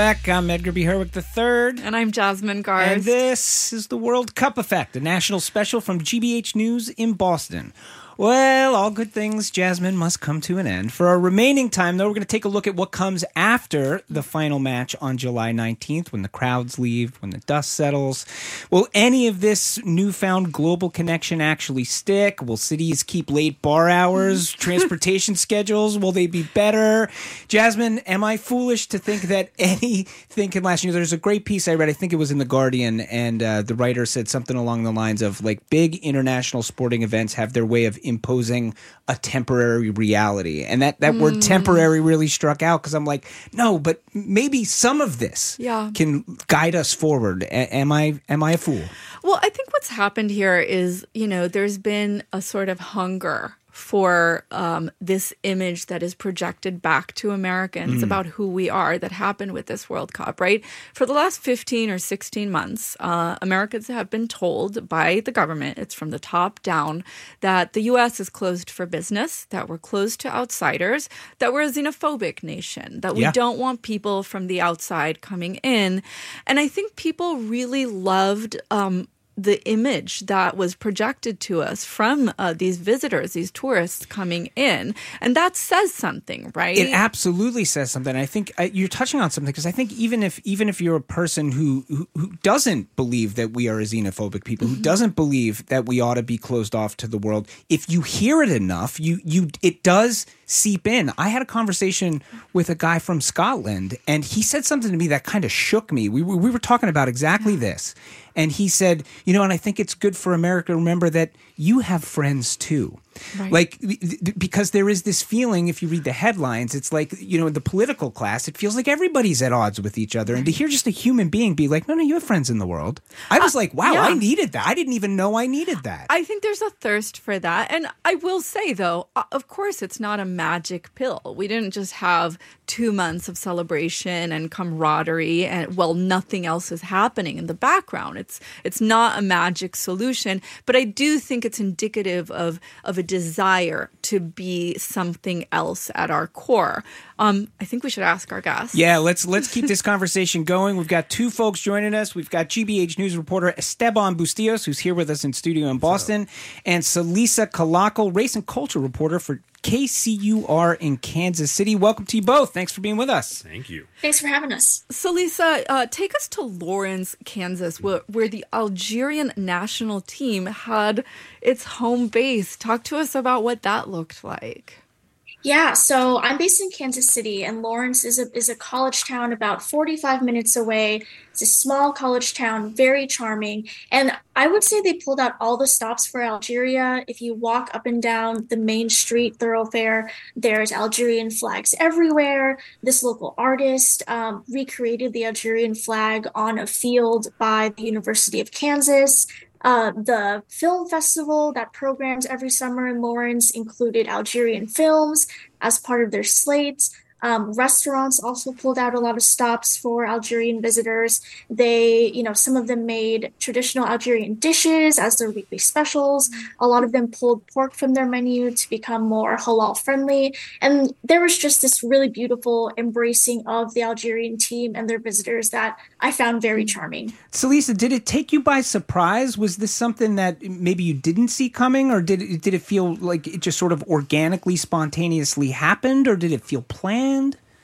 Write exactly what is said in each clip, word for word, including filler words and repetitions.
Back. I'm Edgar B. Herwick the third. And I'm Jasmine Garst. And this is the World Cup Effect, a national special from G B H News in Boston. Well, all good things, Jasmine, must come to an end. For our remaining time, though, we're going to take a look at what comes after the final match on July nineteenth, when the crowds leave, when the dust settles. Will any of this newfound global connection actually stick? Will cities keep late bar hours, transportation schedules? Will they be better? Jasmine, am I foolish to think that anything can last? You know, there's a great piece I read, I think it was in The Guardian, and uh, the writer said something along the lines of, like, big international sporting events have their way of imposing a temporary reality. And that, that mm. word temporary really struck out, because I'm like, no, but maybe some of this yeah. can guide us forward. A- am I am I a fool? Well, I think what's happened here is, you know, there's been a sort of hunger for um, this image that is projected back to Americans mm. about who we are that happened with this World Cup, right? For the last fifteen or sixteen months, uh, Americans have been told by the government, it's from the top down, that the U S is closed for business, that we're closed to outsiders, that we're a xenophobic nation, that we yeah. don't want people from the outside coming in. And I think people really loved um, the image that was projected to us from uh, these visitors, these tourists coming in. And that says something, right? It absolutely says something. I think uh, you're touching on something, because I think even if even if you're a person who, who, who doesn't believe that we are a xenophobic people, mm-hmm. who doesn't believe that we ought to be closed off to the world, if you hear it enough, you you it does seep in. I had a conversation with a guy from Scotland, and he said something to me that kind of shook me. We, we were talking about exactly this. And he said, you know, and I think it's good for America to remember that you have friends too. Right. Like, because there is this feeling, if you read the headlines, it's like, you know, in the political class, it feels like everybody's at odds with each other. And to hear just a human being be like, no, no, you have friends in the world. I was uh, like, wow, yeah. I needed that. I didn't even know I needed that. I think there's a thirst for that. And I will say, though, of course, it's not a magic pill. We didn't just have two months of celebration and camaraderie and, well, nothing else is happening in the background. It's it's not a magic solution. But I do think it's indicative of, of a desire to be something else at our core. Um, I think we should ask our guests. Yeah, let's let's keep this conversation going. We've got two folks joining us. We've got G B H News reporter Esteban Bustillos, who's here with us in studio in Boston, and Celisa Calaco, race and culture reporter for K C U R in Kansas City. Welcome to you both. Thanks for being with us. Thank you. Thanks for having us. Celisa, uh, take us to Lawrence, Kansas, where, where the Algerian national team had its home base. Talk to us about what that looked like. Yeah, so I'm based in Kansas City, and Lawrence is a is a college town about forty-five minutes away. It's a small college town, very charming. And I would say they pulled out all the stops for Algeria. If you walk up and down the main street thoroughfare, there's Algerian flags everywhere. This local artist um, recreated the Algerian flag on a field by the University of Kansas. Uh, the film festival that programs every summer in Lawrence included Algerian films as part of their slate. Um, restaurants also pulled out a lot of stops for Algerian visitors. They, you know, some of them made traditional Algerian dishes as their weekly specials. A lot of them pulled pork from their menu to become more halal friendly. And there was just this really beautiful embracing of the Algerian team and their visitors that I found very charming. Celisa, did it take you by surprise? Was this something that maybe you didn't see coming, or did it, did it feel like it just sort of organically, spontaneously happened, or did it feel planned?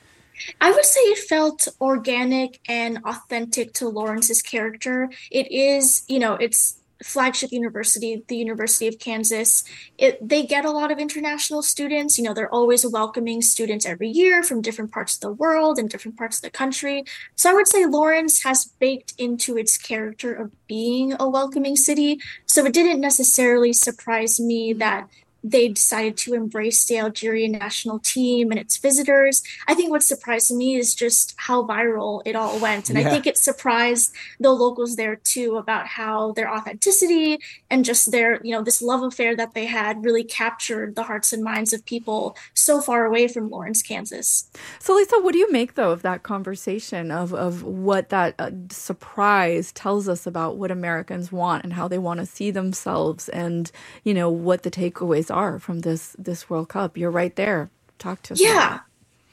I would say it felt organic and authentic to Lawrence's character. It is, you know, it's flagship university, the University of Kansas. It, they get a lot of international students. You know, they're always welcoming students every year from different parts of the world and different parts of the country. So I would say Lawrence has baked into its character of being a welcoming city. So it didn't necessarily surprise me that they decided to embrace the Algerian national team and its visitors. I think what surprised me is just how viral it all went. And yeah. I think it surprised the locals there too about how their authenticity and just their, you know, this love affair that they had really captured the hearts and minds of people so far away from Lawrence, Kansas. So Lisa, what do you make though of that conversation of, of what that uh, surprise tells us about what Americans want and how they want to see themselves and, you know, what the takeaways are from this this World Cup? You're right there. Talk to us. Yeah.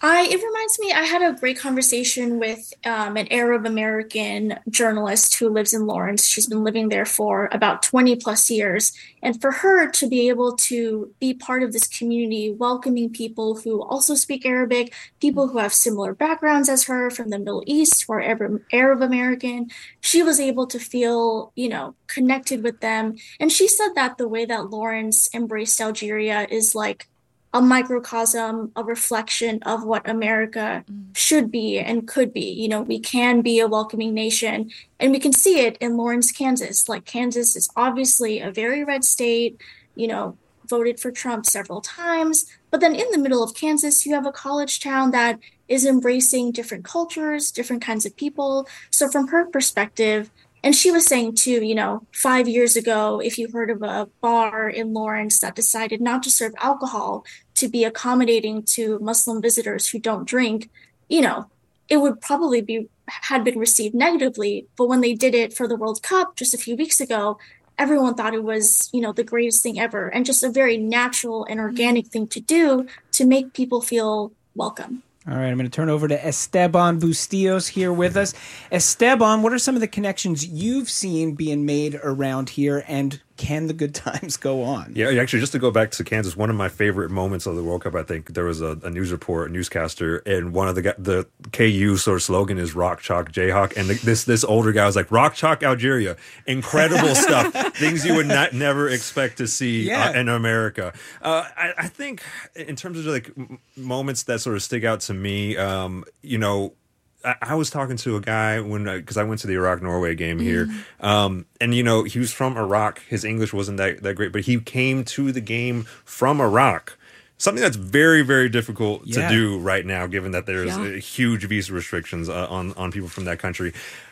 I it reminds me I had a great conversation with um, an Arab American journalist who lives in Lawrence. She's been living there for about twenty plus years. And for her to be able to be part of this community, welcoming people who also speak Arabic, people who have similar backgrounds as her from the Middle East who are Arab, Arab American, she was able to feel, you know, connected with them. And she said that the way that Lawrence embraced Algeria is like a microcosm, a reflection of what America should be and could be. You know, we can be a welcoming nation, and we can see it in Lawrence, Kansas. Like, Kansas is obviously a very red state, you know, voted for Trump several times. But then in the middle of Kansas, you have a college town that is embracing different cultures, different kinds of people. So from her perspective, and she was saying too, you know, five years ago, if you heard of a bar in Lawrence that decided not to serve alcohol to be accommodating to Muslim visitors who don't drink, you know, it would probably be had been received negatively. But when they did it for the World Cup just a few weeks ago, everyone thought it was, you know, the greatest thing ever and just a very natural and organic thing to do to make people feel welcome. All right, I'm going to turn over to Esteban Bustillos here with us. Esteban, what are some of the connections you've seen being made around here, and can the good times go on? Yeah, actually, just to go back to Kansas, one of my favorite moments of the World Cup, I think there was a, a news report, a newscaster, and one of the the K U sort of slogan is "Rock Chalk Jayhawk," and the, this this older guy was like, "Rock Chalk Algeria, incredible stuff, things you would not never expect to see yeah. uh, in America." Uh, I, I think in terms of like m- moments that sort of stick out to me, um, you know. I was talking to a guy when because I went to the Iraq Norway game here, mm. um, and you know he was from Iraq. His English wasn't that, that great, but he came to the game from Iraq. Something that's very very difficult yeah. to do right now, given that there's yeah. huge visa restrictions uh, on on people from that country.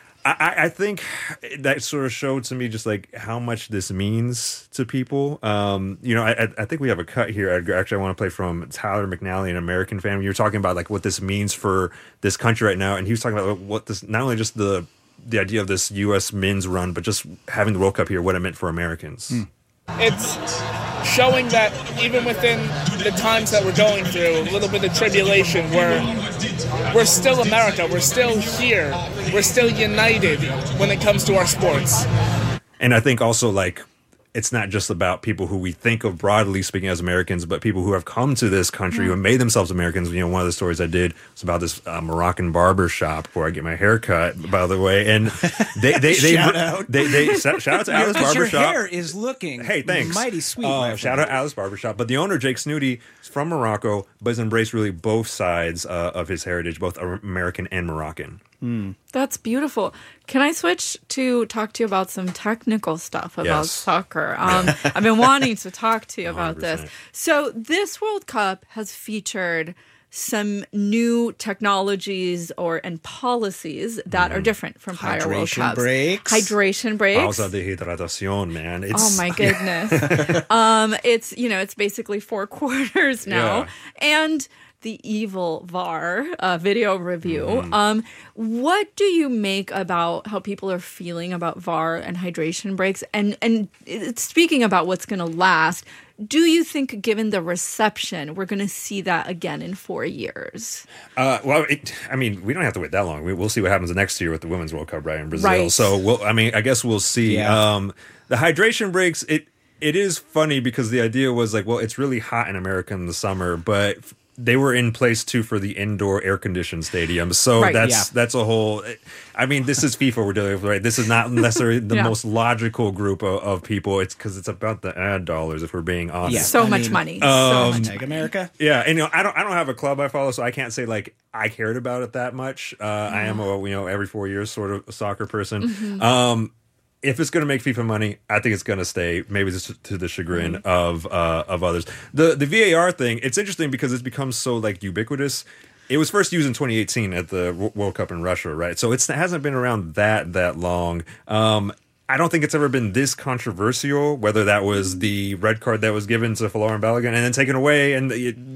I, I think that sort of showed to me just like how much this means to people. Um, you know, I, I think we have a cut here, Edgar. Actually, I want to play from Tyler McNally, an American fan. You were talking about like what this means for this country right now, and he was talking about what this not only just the the idea of this U S men's run, but just having the World Cup here, what it meant for Americans. Hmm. It's showing that even within the times that we're going through, a little bit of tribulation, we're, we're still America. We're still here. We're still united when it comes to our sports. And I think also, like, it's not just about people who we think of broadly speaking as Americans, but people who have come to this country, yeah. who have made themselves Americans. You know, one of the stories I did was about this uh, Moroccan barber shop where I get my hair cut, yeah. by the way. And they, they, they, shout they, out. They, they, they, shout out to yeah, Alice Barber your Shop. Hair is looking hey, thanks. mighty sweet. Uh, shout out Alice Barber Shop. But the owner, Jake Snooty, is from Morocco, but has embraced really both sides uh, of his heritage, both American and Moroccan. Mm. That's beautiful. Can I switch to talk to you about some technical stuff about yes. soccer? Um, I've been wanting to talk to you about one hundred percent. this. So this World Cup has featured some new technologies or and policies that mm. are different from prior World Cups. Breaks. Hydration breaks. Pausa de hidratación, man. It's, oh my goodness. um, it's you know it's basically four quarters now, yeah. and the evil V A R uh, video review. Mm. Um, what do you make about how people are feeling about V A R and hydration breaks? And and it's speaking about what's going to last, do you think, given the reception, we're going to see that again in four years? Uh, well, it, I mean, we don't have to wait that long. We, we'll see what happens next year with the Women's World Cup, right, in Brazil. Right. So, we'll, I mean, I guess we'll see. Yeah. Um, the hydration breaks, it it is funny because the idea was like, well, it's really hot in America in the summer, but they were in place too for the indoor air-conditioned stadiums, so right, that's yeah. that's a whole. I mean, this is FIFA we're dealing with, right? This is not necessarily the yeah. most logical group of, of people. It's because it's about the ad dollars, if we're being honest. Yeah. So I much mean, money. um, so much Meg America. Yeah, and you know, I don't I don't have a club I follow, so I can't say like I cared about it that much. Uh, mm-hmm. I am a you know every four years sort of soccer person. Mm-hmm. Um, if it's going to make FIFA money, I think it's going to stay. Maybe just to the chagrin mm-hmm. of uh, of others. The the V A R thing, it's interesting because it's become so like ubiquitous. It was first used in twenty eighteen at the World Cup in Russia, right? So it's, it hasn't been around that that long. Um, I don't think it's ever been this controversial, whether that was the red card that was given to Folarin Balogun and then taken away, and you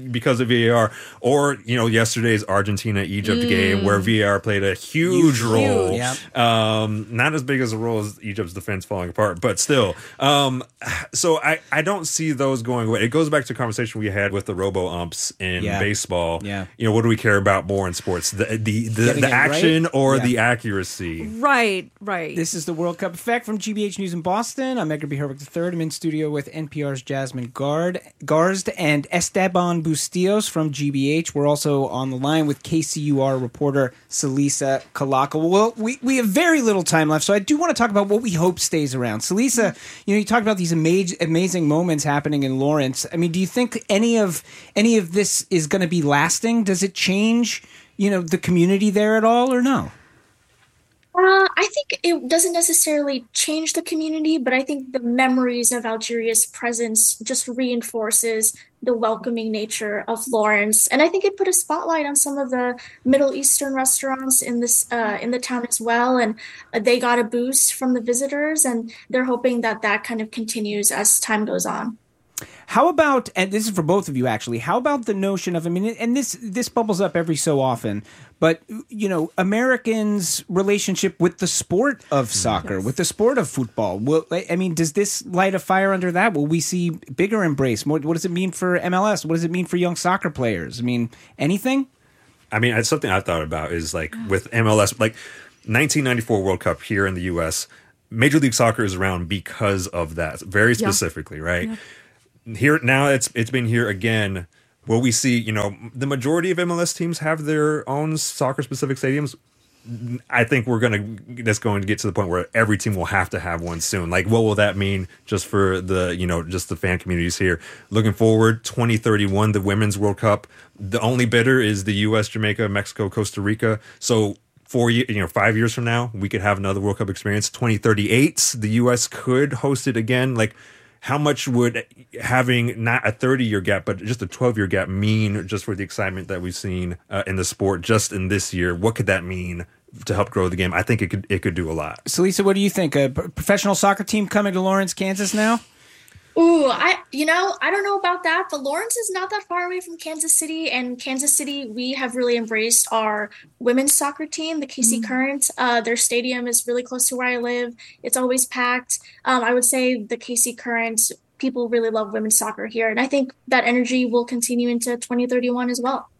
because of V A R, or you know yesterday's Argentina Egypt mm. game where V A R played a huge, huge. role. Yep. Um, not as big as a role as Egypt's defense falling apart, but still. Um, so I, I don't see those going away. It goes back to a conversation we had with the robo umps in yeah. baseball. Yeah. You know, what do we care about more in sports? The the the, the action right? or yeah. the accuracy? Right, right. This is the World Cup Effect from G B H News in Boston. I'm Edgar B. Herwick the third. I'm in studio with N P R's Jasmine Gard, Garzd and Esteban Bustillos from G B H. We're also on the line with K C U R reporter Celisa Calaca. Well, we, we have very little time left, so I do want to talk about what we hope stays around. Celisa, you know, you talked about these amazing, amazing moments happening in Lawrence. I mean, do you think any of any of this is going to be lasting? Does it change, you know, the community there at all, or no? Uh, I think it doesn't necessarily change the community, but I think the memories of Algeria's presence just reinforces the welcoming nature of Lawrence. And I think it put a spotlight on some of the Middle Eastern restaurants in this uh, in the town as well. And they got a boost from the visitors, and they're hoping that that kind of continues as time goes on. How about, and this is for both of you actually, how about the notion of, I mean, and this this bubbles up every so often, but, you know, Americans' relationship with the sport of soccer, yes. with the sport of football. Will, I mean, does this light a fire under that? Will we see bigger embrace? More, what does it mean for M L S? What does it mean for young soccer players? I mean, anything? I mean, it's something I've thought about is like with M L S, like nineteen ninety-four World Cup here in the U S, Major League Soccer is around because of that, very specifically, yeah. right? Yeah. Here now, it's it's been here again. Will we see? You know, the majority of M L S teams have their own soccer-specific stadiums. I think we're gonna that's going to get to the point where every team will have to have one soon. Like, what will that mean just for the you know just the fan communities here? Looking forward, twenty thirty-one, the Women's World Cup. The only bidder is the U S, Jamaica, Mexico, Costa Rica. So. Four, you know, five years from now, we could have another World Cup experience. twenty thirty-eight, the U S could host it again. Like, how much would having not a thirty-year gap, but just a twelve-year gap mean just for the excitement that we've seen uh, in the sport just in this year? What could that mean to help grow the game? I think it could it could do a lot. So, Lisa, what do you think? A professional soccer team coming to Lawrence, Kansas now? Ooh, I you know, I don't know about that, but Lawrence is not that far away from Kansas City, and Kansas City, we have really embraced our women's soccer team, the K C mm-hmm. Current. Uh, their stadium is really close to where I live. It's always packed. Um, I would say the K C Current, people really love women's soccer here, and I think that energy will continue into twenty thirty-one as well.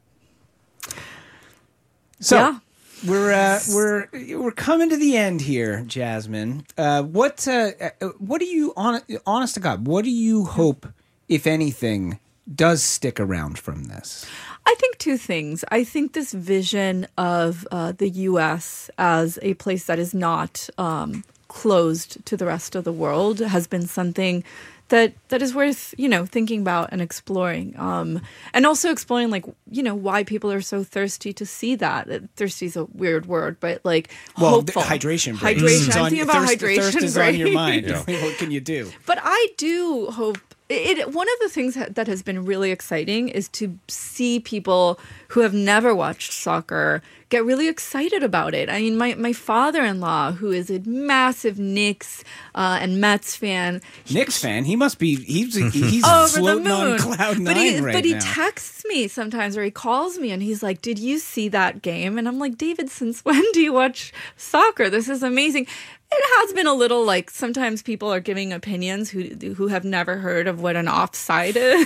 So. Yeah. We're uh, we're we're coming to the end here, Jasmine. Uh, what uh, what do you on, honest to God? What do you hope, if anything, does stick around from this? I think two things. I think this vision of uh, the U S as a place that is not um, closed to the rest of the world has been something that that is worth, you know, thinking about and exploring. Um, and also exploring, like, you know, why people are so thirsty to see that. Thirsty is a weird word, but, like, well, hopeful. hydration. Hydration. I'm thinking about thirst, hydration. Thirst is right? on your mind. Yeah. What can you do? But I do hope... It, one of the things that has been really exciting is to see people who have never watched soccer get really excited about it. I mean, my, my father-in-law, who is a massive Knicks uh, and Mets fan. Knicks fan? He must be, he's, he's over floating the moon. on cloud nine but he, right But he now. texts me sometimes, or he calls me, and he's like, did you see that game? And I'm like, David, since when do you watch soccer? This is amazing. It has been a little like sometimes people are giving opinions who who have never heard of what an offside is.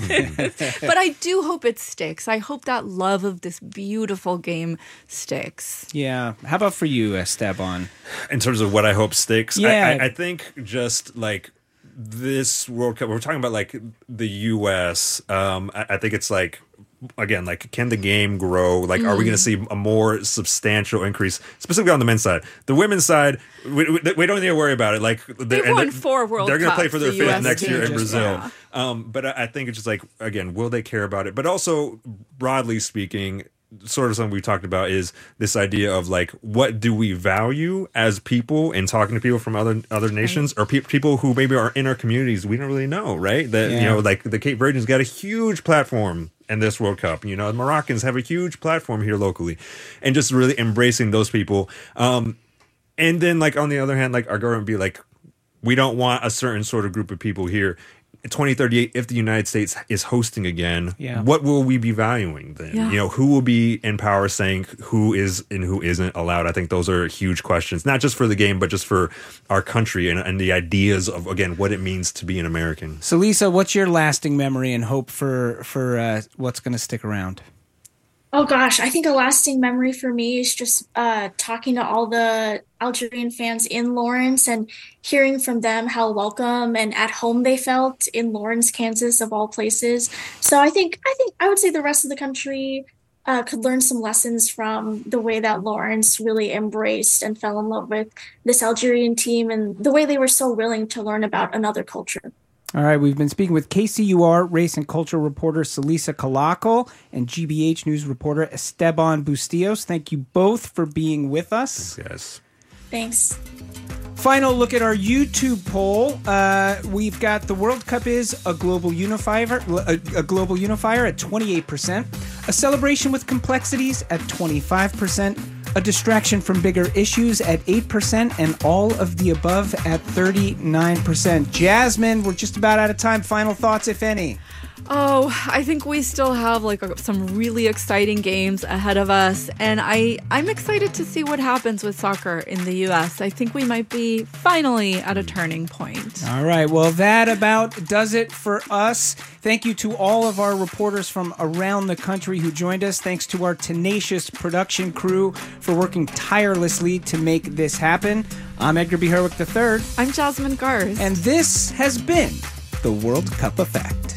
But I do hope it sticks. I hope that love of this beautiful game sticks. Yeah. How about for you, Esteban? In terms of what I hope sticks, yeah. I, I, I think just like this World Cup, we're talking about like the U S. Um, I, I think it's like, again, like, can the game grow? Like, mm. are we going to see a more substantial increase, specifically on the men's side? The women's side, we, we, we don't need to worry about it. Like, they've won four World Cups. They're going to play for their the fifth U S next year in just, Brazil. Yeah. Um, but I, I think it's just like, again, will they care about it? But also, broadly speaking, sort of something we talked about is this idea of like, what do we value as people in talking to people from other other nations, right. or pe- people who maybe are in our communities we don't really know, right? That yeah. you know, like the Cape Verdeans got a huge platform in this World Cup. You know, the Moroccans have a huge platform here locally, and just really embracing those people. Um, and then, like, on the other hand, like, our government be like, we don't want a certain sort of group of people here. in twenty thirty-eight, if the United States is hosting again, Yeah. what will we be valuing then? Yeah. You know, who will be in power saying who is and who isn't allowed? I think those are huge questions, not just for the game, but just for our country and, and the ideas of, again, what it means to be an American. So, Lisa, what's your lasting memory and hope for for uh, what's going to stick around? Oh gosh, I think a lasting memory for me is just uh, talking to all the Algerian fans in Lawrence and hearing from them how welcome and at home they felt in Lawrence, Kansas, of all places. So I think I think I would say the rest of the country uh, could learn some lessons from the way that Lawrence really embraced and fell in love with this Algerian team and the way they were so willing to learn about another culture. All right, we've been speaking with K C U R race and culture reporter Celisa Calacal and G B H News reporter Esteban Bustillos. Thank you both for being with us. Yes. Thanks. Final look at our YouTube poll. Uh, we've got the World Cup is a global unifier, a, a global unifier at twenty-eight percent, a celebration with complexities at twenty-five percent, a distraction from bigger issues at eight percent, and all of the above at thirty-nine percent. Jasmine, we're just about out of time. Final thoughts, if any? Oh, I think we still have like some really exciting games ahead of us, and I I'm excited to see what happens with soccer in the U S. I think we might be finally at a turning point. All right. Well, that about does it for us. Thank you to all of our reporters from around the country who joined us. Thanks to our tenacious production crew for working tirelessly to make this happen. I'm Edgar B. Herwick the third. I'm Jasmine Garz. And this has been the World Cup Effect.